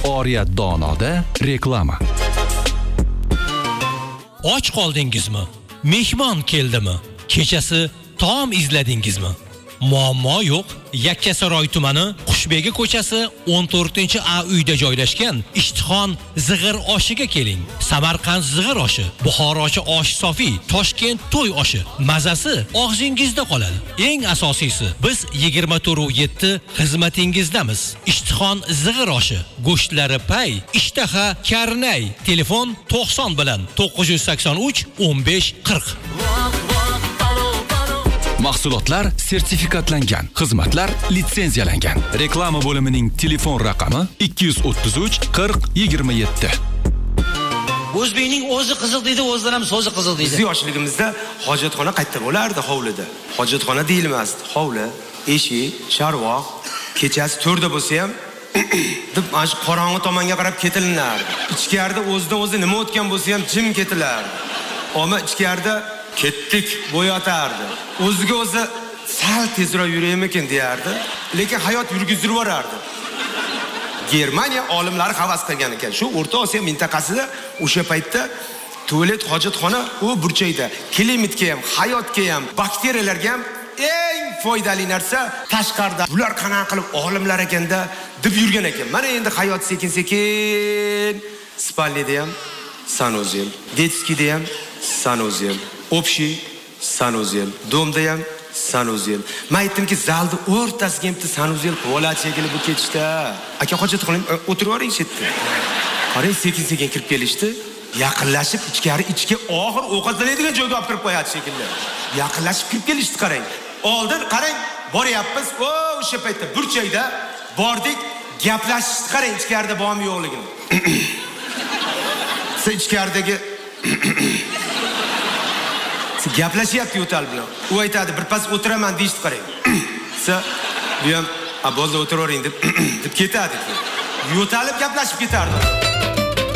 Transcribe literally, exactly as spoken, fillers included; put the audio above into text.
Oriyat Donoda reklama. Och qoldingizmi? Mehmon keldimi? Kechasi taom izladingizmi? Muammo yo'q. Yakkasaroy tumani Qushbegi ko'chasi o'n to'rtinchi A uyda joylashgan Ishtixon zig'ir oshiga keling. Samarqand zig'ir oshi, Buxorochi osh sofi, Toshkent to'y oshi. Mazasi og'zingizda qoladi. Eng asosiysi, biz yigirma to'rt yetti xizmatingizdamiz. Ishtixon zig'ir oshi, go'shtlari pay, ishtaha karnay. Telefon to'qson bilan to'qqiz yuz sakson uch o'n besh qirq. Mahsulotlar sertifikatlangan, xizmatlar litsenziyalangan. Reklama bo'limining telefon raqami ikki yuz o'ttiz uch qirq yigirma yetti. O'zbekning o'zi qiziq deydi, o'zidan ham so'zi qiziq deydi. Biz yoshligimizda hojatxona qayerda bo'lardi? Hovlida. Hojatxona deyilmasdi. Hovli, eshik, sharvoq, kechasi to'rda bo'lsa ham deb mana shu qorong'i tomonga qarab ketilinardi. Ichkarida o'zidan o'zi nima o'tgan bo'lsa ham jim ketilardi. Ammo ichkarida ketdik bo'yatardi. O'ziga o'zi sal tezroq yuraymikin deyardi, lekin hayot yurgizib yuborardi. Germaniya olimlari havas qilgan ekan. Shu O'rta Osiyo mintaqasida o'sha paytda tualet hojatxona u burchakda klimatga ham, hayotga ham, bakteriyalarga ham eng foydali narsa tashqarida. Bular qanaqa qilib olimlar ekanda deb yurgan ekan. Mana endi hayot sekin-sekin spalnida ham sanuzel, detskida ham sanuzel, общий sanuzel, domda ham sanuzel. Men aytdimki, zalda o'rtasiga ham sanuzel qilib shekilli bu ketishda. Aka hojatxona o'tirib oling chetda. Qarang, sekin-sekin kirib kelishdi. Yaqinlashib ichkari ichga oxir ovqatlanadigan joyga olib kirib qo'yadi shekilli. Yaqinlashib kirib kelishdi, qarang. Oldin qarang, boryapmiz. O, o'sha paytda burchakda bordik, gaplashishdi. Qarang, ichkarida bormi yo'qligini. Siz ichkaridagi gaplashyapti yo'tal bilan. U aytadi, birpas o'tiraman deyishdi, qarang. Siz bu ham abozda o'tiravering deb deb ketadi. Yo'talib gaplashib ketardi.